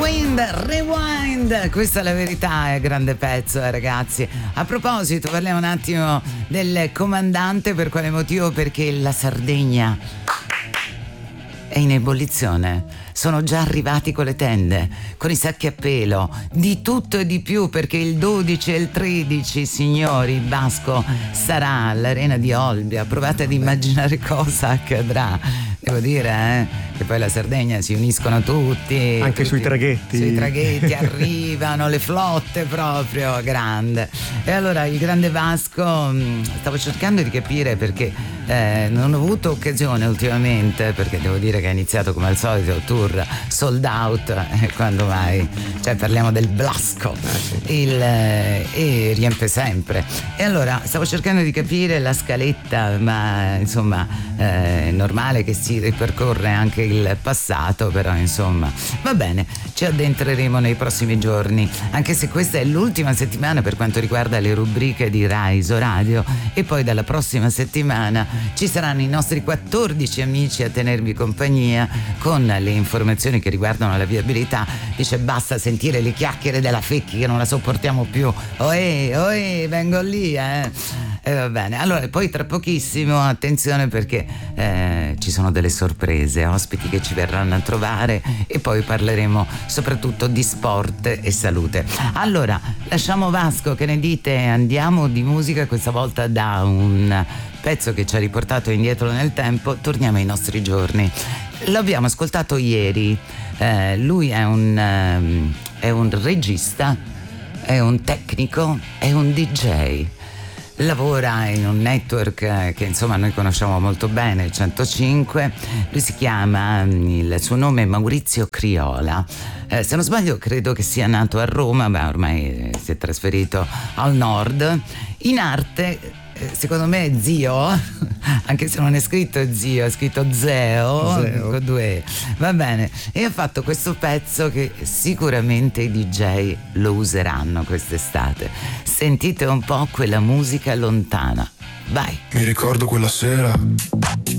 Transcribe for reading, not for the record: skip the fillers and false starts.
Rewind, questa è la verità, è grande pezzo, ragazzi. A proposito, parliamo un attimo del comandante. Per quale motivo? Perché la Sardegna è in ebollizione. Sono già arrivati con le tende, con i sacchi a pelo, di tutto e di più, perché il 12 e il 13, signori, il Vasco sarà all'Arena di Olbia. Provate ad immaginare cosa accadrà. Devo dire, che poi la Sardegna si uniscono tutti. Anche sui traghetti. Sui traghetti arrivano le flotte, proprio grande. E allora il grande Vasco, stavo cercando di capire perché non ho avuto occasione ultimamente, perché devo dire che ha iniziato come al solito il tour sold out, quando mai, cioè parliamo del Blasco, e riempie sempre. E allora stavo cercando di capire la scaletta, ma insomma è normale che si ripercorre anche il passato, però insomma va bene, ci addentreremo nei prossimi giorni, anche se questa è l'ultima settimana per quanto riguarda le rubriche di Rai Isoradio, e poi dalla prossima settimana ci saranno i nostri 14 amici a tenervi compagnia con le informazioni che riguardano la viabilità. Dice basta sentire le chiacchiere della Fecchi che non la sopportiamo più. Oe, vengo lì, E va bene, allora poi tra pochissimo attenzione, perché ci sono delle sorprese, ospiti che ci verranno a trovare, e poi parleremo soprattutto di sport e salute. Allora lasciamo Vasco, che ne dite? Andiamo di musica, questa volta da un pezzo che ci ha riportato indietro nel tempo. Torniamo ai nostri giorni. L'abbiamo ascoltato ieri. Lui è un regista, è un tecnico, è un DJ. Lavora in un network che insomma noi conosciamo molto bene, il 105. Lui si chiama, il suo nome è Maurizio Criola. Se non sbaglio credo che sia nato a Roma, ma ormai si è trasferito al nord. In arte, secondo me è zio, anche se non è scritto zio, è scritto zeo. Con due E. Va bene, e ha fatto questo pezzo che sicuramente i DJ lo useranno quest'estate. Sentite un po' quella musica lontana. Vai. Mi ricordo quella sera